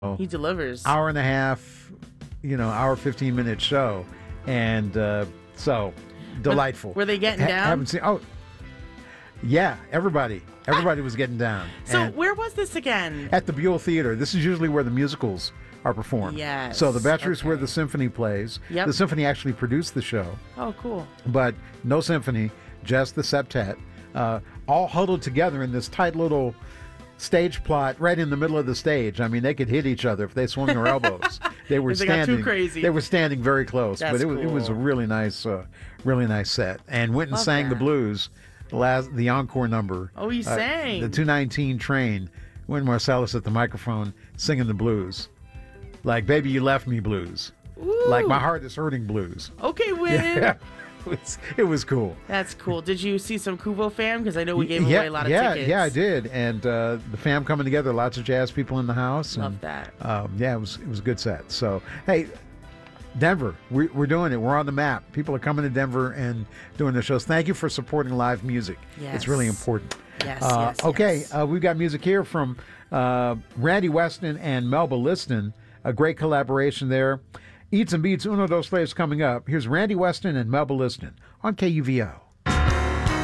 He delivers. hour and a half, hour 15-minute show, and so delightful. Were they getting down? Haven't seen. Oh, yeah, everybody was getting down. So And where was this again? at the Buell Theater. This is usually where the musicals are performed. Yes, So the Betcher is where okay. the symphony plays. Yep. The symphony actually produced the show, Oh, cool. but no symphony, just the septet, all huddled together in this tight little stage plot right in the middle of the stage. I mean, they could hit each other if they swung their elbows. They were If they got too standing. crazy. They were standing very close, That's but it was a cool. really nice set. And went and Love sang the that. blues, the encore number. Oh, he sang. The 219 Train. Wynton Marsalis at the microphone singing the blues, like "Baby You Left Me" blues, like Ooh. "My Heart Is Hurting" blues. Okay, Win. Yeah, it was cool. That's cool. Did you see some Kubo fam? Because I know we gave away a lot of tickets. Yeah, I did. And the fam coming together, lots of jazz people in the house. Love and, that. Yeah, it was a good set. So, hey, Denver, we're doing it. We're on the map. People are coming to Denver and doing the shows. Thank you for supporting live music. Yes. It's really important. Yes, Okay, yes. we've got music here from Randy Weston and Melba Liston. A great collaboration there. Eats and Beats Uno Dos Tres coming up. Here's Randy Weston and Melba Liston on KUVO.